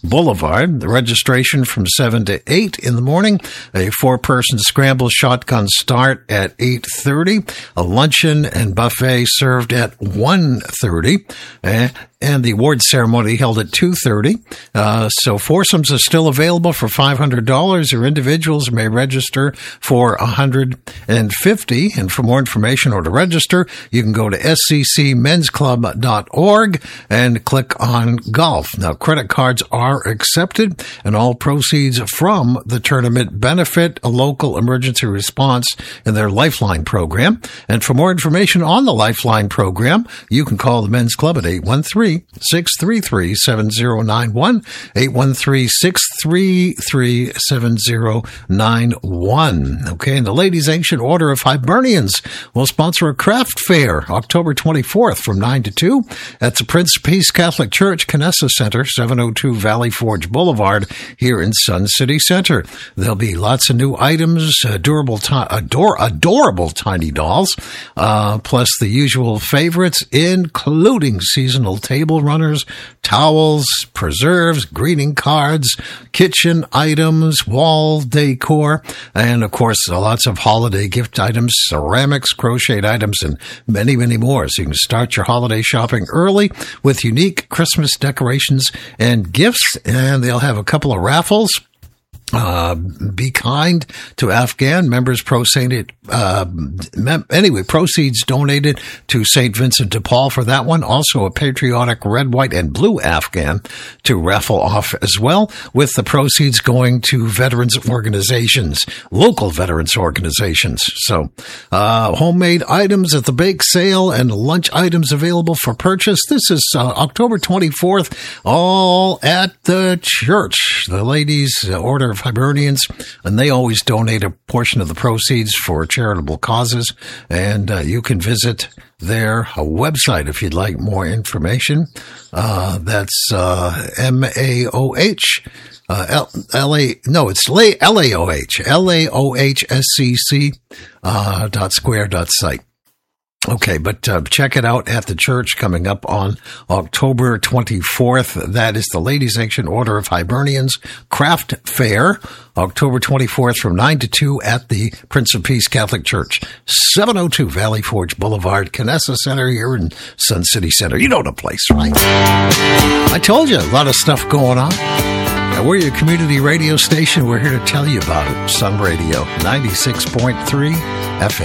Boulevard. The registration from 7 to 8 in the morning. A 4-person scramble shotgun start at 8:30. A luncheon and buffet served at 1:30. And the award ceremony held at 2:30. So foursomes are still available for $500, or individuals may register for $150. And for more information or to register, you can go to sccmensclub.org and click on golf. Now, credit cards are accepted, and all proceeds from the tournament benefit a local emergency response in their Lifeline program. And for more information on the Lifeline program, you can call the Men's Club at 813-633-7091, 813-633-7091. Okay, and the Ladies' Ancient Order of Hibernians will sponsor a craft fair October 24th from 9 to 2 at the Prince of Peace Catholic Church, Canessa Center, 702 Valley Forge Boulevard here in Sun City Center. There'll be lots of new items, adorable tiny dolls, plus the usual favorites, including seasonal table runners, towels, preserves, greeting cards, kitchen items, wall decor, and of course lots of holiday gift items, ceramics, crocheted items, and many, many more. So you can start your holiday shopping early with unique Christmas decorations and gifts, and they'll have a couple of raffles. Be kind to Afghan members. Proceeds donated to St. Vincent de Paul for that one. Also a patriotic red, white, and blue Afghan to raffle off as well, with the proceeds going to veterans organizations, local veterans organizations. So, homemade items at the bake sale and lunch items available for purchase. This is October 24th, all at the church. The Ladies' Order of Hibernians, and they always donate a portion of the proceeds for charitable causes, and you can visit their website if you'd like more information. That's MAOH. LAOHSCC.square.site. Okay, but check it out at the church coming up on October 24th. That is the Ladies' Ancient Order of Hibernians Craft Fair, October 24th from 9 to 2 at the Prince of Peace Catholic Church, 702 Valley Forge Boulevard, Canessa Center here in Sun City Center. You know the place, right? I told you, a lot of stuff going on. We're your community radio station. We're here to tell you about it. Sun Radio, 96.3 FM.